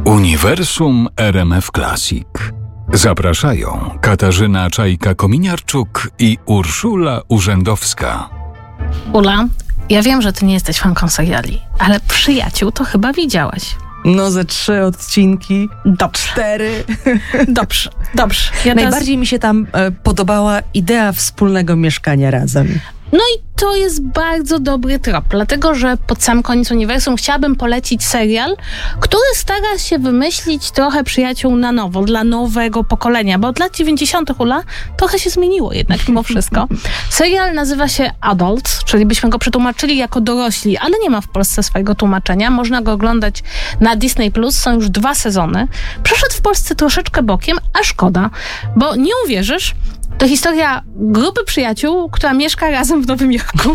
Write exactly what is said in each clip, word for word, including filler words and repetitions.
Uniwersum R M F Classic. Zapraszają Katarzyna Czajka-Kominiarczuk i Urszula Urzędowska. Ula, ja wiem, że ty nie jesteś fanką seriali, ale Przyjaciół to chyba widziałaś. No ze trzy odcinki. Dobrze. Cztery. Dobrze, dobrze. Ja Najbardziej teraz... mi się tam e, podobała idea wspólnego mieszkania razem. No i to jest bardzo dobry trop, dlatego że pod sam koniec uniwersum chciałabym polecić serial, który stara się wymyślić trochę przyjaciół na nowo, dla nowego pokolenia, bo od lat dziewięćdziesiątych Ula trochę się zmieniło jednak mimo wszystko. Serial nazywa się Adults, czyli byśmy go przetłumaczyli jako dorośli, ale nie ma w Polsce swojego tłumaczenia. Można go oglądać na Disney plus, są już dwa sezony. Przeszedł w Polsce troszeczkę bokiem, a szkoda, bo nie uwierzysz, to historia grupy przyjaciół, która mieszka razem w Nowym Jorku.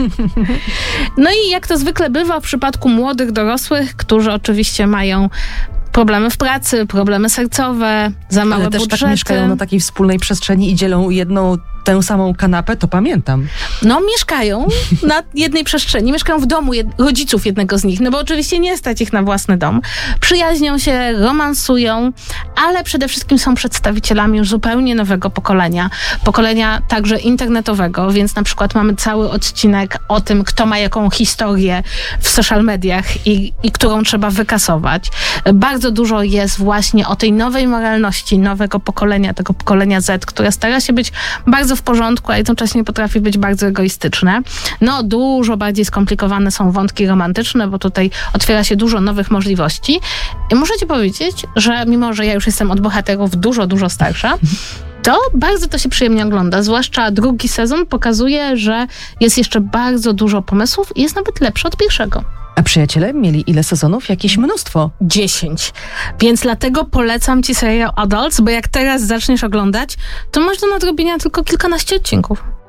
No i jak to zwykle bywa w przypadku młodych dorosłych, którzy oczywiście mają problemy w pracy, problemy sercowe, za małe Ale też budżety. tak mieszkają na takiej wspólnej przestrzeni i dzielą jedną tę samą kanapę, to pamiętam. No mieszkają na jednej przestrzeni, mieszkają w domu jed- rodziców jednego z nich, no bo oczywiście nie stać ich na własny dom. Przyjaźnią się, romansują, ale przede wszystkim są przedstawicielami już zupełnie nowego pokolenia. Pokolenia także internetowego, więc na przykład mamy cały odcinek o tym, kto ma jaką historię w social mediach i, i którą trzeba wykasować. Bardzo dużo jest właśnie o tej nowej moralności nowego pokolenia, tego pokolenia Z, które stara się być bardzo w porządku, a jednocześnie potrafi być bardzo egoistyczne. No, dużo bardziej skomplikowane są wątki romantyczne, bo tutaj otwiera się dużo nowych możliwości. I muszę ci powiedzieć, że mimo, że ja już jestem od bohaterów dużo, dużo starsza, to bardzo to się przyjemnie ogląda. Zwłaszcza drugi sezon pokazuje, że jest jeszcze bardzo dużo pomysłów i jest nawet lepszy od pierwszego. A Przyjaciele mieli ile sezonów? Jakieś mnóstwo. dziesięć. Więc dlatego polecam ci serial Adults, bo jak teraz zaczniesz oglądać, to masz do nadrobienia tylko kilkanaście odcinków.